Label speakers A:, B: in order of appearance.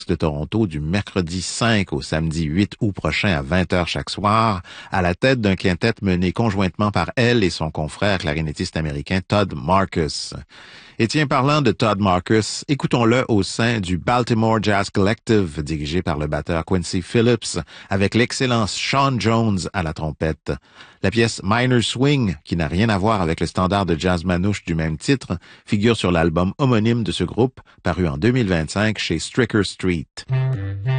A: de Toronto du mercredi 5 au samedi 8 août prochain à 20h chaque soir, à la tête d'un quintet mené conjointement par elle et son confrère clarinettiste américain Todd Marcus. Et tiens, parlant de Todd Marcus, écoutons-le au sein du Baltimore Jazz Collective, dirigé par le batteur Quincy Phillips, avec l'excellent Sean Jones à la trompette. La pièce Minor Swing, qui n'a rien à voir avec le standard de jazz manouche du même titre, figure sur l'album homonyme de ce groupe, paru en 2025 chez Stricker Street.